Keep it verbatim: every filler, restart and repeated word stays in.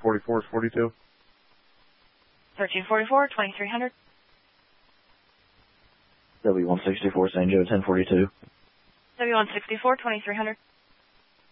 forty-four is forty-two. thirteen forty-four, twenty-three hundred. W one sixty-four, Saint Joe, ten forty-two. W one sixty-four, twenty-three hundred.